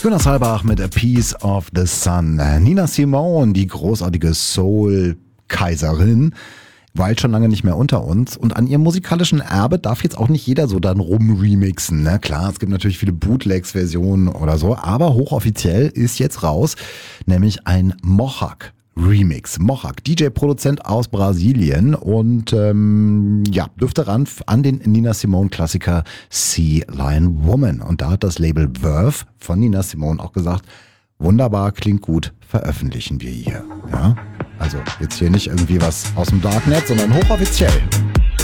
Jonas Halbach mit A Piece of the Sun. Nina Simone, die großartige Soul-Kaiserin, weilt schon lange nicht mehr unter uns. Und an ihrem musikalischen Erbe darf jetzt auch nicht jeder so dann rumremixen. Ne? Klar, es gibt natürlich viele Bootlegs-Versionen oder so, aber hochoffiziell ist jetzt raus, nämlich ein Mohawk Remix. Mohawk, DJ-Produzent aus Brasilien und dürfte ran an den Nina Simone-Klassiker Sea Lion Woman. Und da hat das Label Verve von Nina Simone auch gesagt, wunderbar, klingt gut, veröffentlichen wir hier. Ja? Also jetzt hier nicht irgendwie was aus dem Darknet, sondern hochoffiziell.